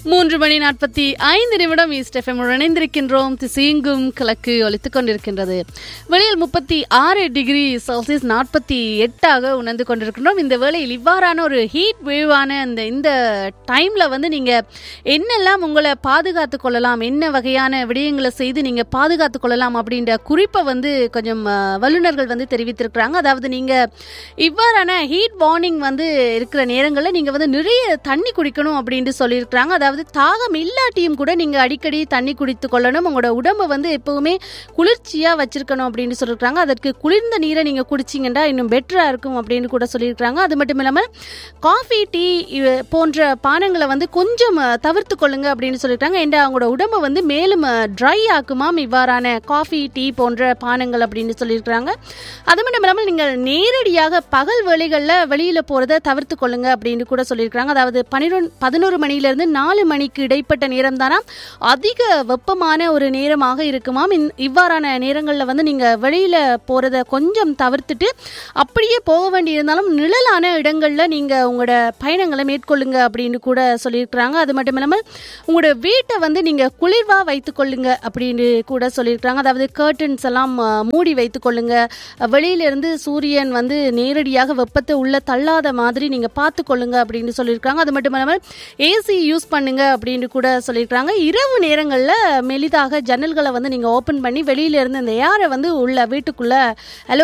3:45 east FM இணைந்திருக்கின்றோம். திசையெங்கும் கிழக்கு ஒலித்துக் கொண்டிருக்கின்றது. வெளியில் 36 டிகிரி செல்சியஸ் 48 உணர்ந்து கொண்டிருக்கின்றோம். இந்த வேளையில் இவ்வாறான ஒரு ஹீட் வேவான இந்த டைம்ல நீங்க என்னெல்லாம் உங்களை பாதுகாத்து கொள்ளலாம், என்ன வகையான விடயங்களை செய்து நீங்க பாதுகாத்து கொள்ளலாம் அப்படின்ற குறிப்பை கொஞ்சம் வல்லுநர்கள் தெரிவித்திருக்கிறாங்க. அதாவது நீங்க இவ்வாறான ஹீட் வார்னிங் இருக்கிற நேரங்களில் நீங்க நிறைய தண்ணி குடிக்கணும் அப்படின்னு சொல்லியிருக்கிறாங்க. அதாவது தாகம் இல்லாட்டியும் கூட நீங்க அடிக்கடி தண்ணி குடித்து கொள்ளணும். உங்களோட உடம்பை எப்பவுமே குளிர்ச்சியா வச்சிருக்கணும் அப்படின்னு சொல்லியிருக்காங்க. அதற்கு குளிர்ந்த நீரை நீங்க குடிச்சிங்கன்னா இன்னும் பெட்டரா இருக்கும் அப்படின்னு கூட சொல்லியிருக்காங்க. அது மட்டும் இல்லாமல் காஃபி, டீ போன்ற பானங்களை கொஞ்சம் தவிர்த்து கொள்ளுங்க அப்படின்னு சொல்லியிருக்காங்க. ஏன்னா அவங்களோட உடம்பை மேலும் ட்ரை ஆக்குமாம் இவ்வாறான காஃபி, டீ போன்ற பானங்கள் அப்படின்னு சொல்லியிருக்காங்க. அது மட்டும் இல்லாமல் நீங்கள் நேரடியாக பகல் வேளைகளில் வெளியில போறதை தவிர்த்து கொள்ளுங்க அப்படின்னு கூட சொல்லியிருக்காங்க. அதாவது 11 மணியிலிருந்து 4 மணிக்கு இடைப்பட்ட நேரம் தானா அதிக வெப்பமான ஒரு நேரமாக இருக்குமாம். இவ்வாறான நேரங்களில் நீங்க வெளியில போறதை கொஞ்சம் தவிர்த்துட்டு அப்படியே போக வேண்டி இருந்தாலும் நிழலான இடங்கள்ல நீங்க உங்களோட பயணங்களை மேற்கொள்ளுங்க அப்படின்னு கூட சொல்லியிருக்கிறாங்க. அது மட்டும் இல்லாமல் உங்களோட வீட்டை நீங்க குளிர்வா வைத்துக் கொள்ளுங்க அப்படின்னு கூட சொல்லியிருக்கிறாங்க. அதாவது கர்டன்ஸ் எல்லாம் மூடி வைத்துக் கொள்ளுங்க. வெளியில இருந்து சூரியன் நேரடியாக வெப்பத்தை உள்ள தள்ளாத மாதிரி நீங்க பார்த்து கொள்ளுங்க அப்படின்னு சொல்லியிருக்காங்க. அது மட்டும் இல்லாமல் ஏசி யூஸ் பண்ணுங்க அப்படின்னு கூட சொல்லியிருக்காங்க. இரவு நேரங்களில் மெலிதாக ஜன்னல்களை நீங்க ஓப்பன் பண்ணி வெளியில இருந்து இந்த ஏரை உள்ள வீட்டுக்குள்ள